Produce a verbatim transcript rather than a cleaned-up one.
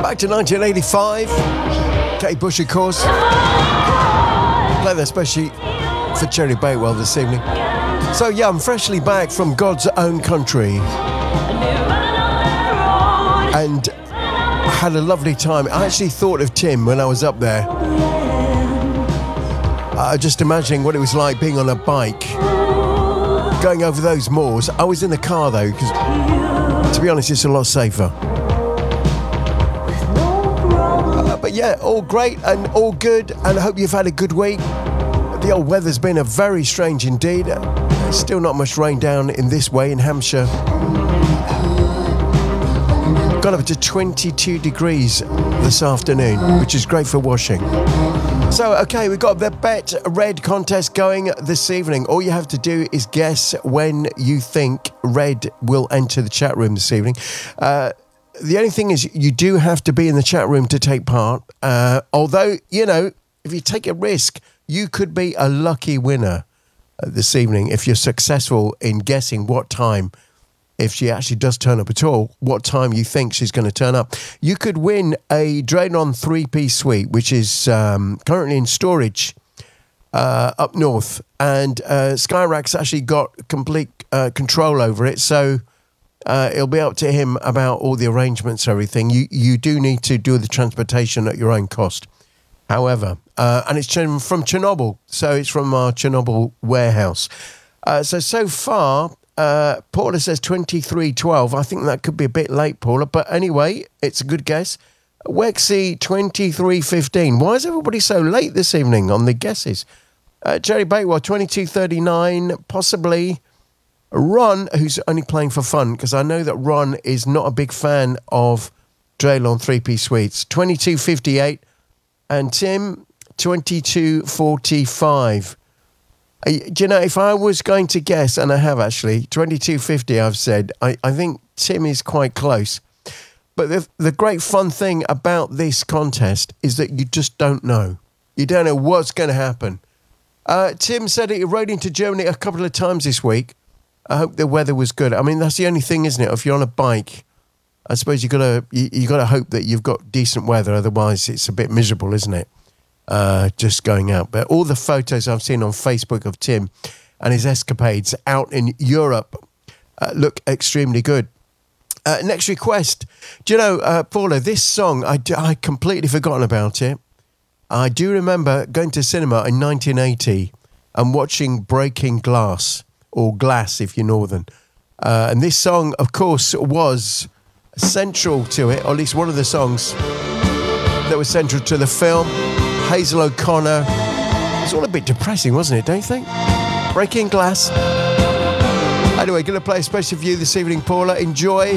Back to nineteen eighty-five. Kate Bush, of course. Play that especially for Cherry Bakewell this evening. So yeah, I'm freshly back from God's own country. And I had a lovely time. I actually thought of Tim when I was up there. Uh, just imagining what it was like being on a bike, going over those moors. I was in the car though, because to be honest, it's a lot safer. Uh, but yeah, all great and all good, and I hope you've had a good week. The old weather's been a very strange indeed. There's still not much rain down in this way in Hampshire. Got up to twenty-two degrees this afternoon, which is great for washing. So, okay, we've got the Bet Red contest going this evening. All you have to do is guess when you think Red will enter the chat room this evening. Uh, the only thing is you do have to be in the chat room to take part. Uh, although, you know, if you take a risk, you could be a lucky winner uh, this evening if you're successful in guessing what time, if she actually does turn up at all, what time you think she's going to turn up. You could win a Draynon three-piece suite, which is um, currently in storage uh, up north. And uh, Skyrack's actually got complete uh, control over it, so uh, it'll be up to him about all the arrangements and everything. You, you do need to do the transportation at your own cost. However, uh, and it's from Chernobyl, so it's from our Chernobyl warehouse. Uh, so, so far... Uh, Paula says twenty-three twelve. I think that could be a bit late, Paula. But anyway, it's a good guess. Wexy twenty-three fifteen. Why is everybody so late this evening on the guesses? Uh, Jerry Bakewell twenty-two thirty-nine. Possibly Ron, who's only playing for fun, because I know that Ron is not a big fan of Draynon three-piece suites. twenty-two fifty-eight. And Tim, twenty-two forty-five. Uh, do you know, if I was going to guess, and I have actually, twenty-two fifty I've said, I, I think Tim is quite close. But the, the great fun thing about this contest is that you just don't know. You don't know what's going to happen. Uh, Tim said he rode into Germany a couple of times this week. I hope the weather was good. I mean, that's the only thing, isn't it? If you're on a bike, I suppose you gotta you, you gotta hope that you've got decent weather. Otherwise, it's a bit miserable, isn't it? Uh, just going out. But all the photos I've seen on Facebook of Tim and his escapades out in Europe uh, look extremely good. Uh, next request. Do you know, uh, Paula, this song, I, I completely forgotten about it. I do remember going to cinema in nineteen eighty and watching Breaking Glass, or Glass if you're northern. Uh, and this song, of course, was central to it, or at least one of the songs that was central to the film. Hazel O'Connor. It's all a bit depressing, wasn't it, don't you think? Breaking Glass. Anyway, going to play a special for you this evening, Paula. Enjoy.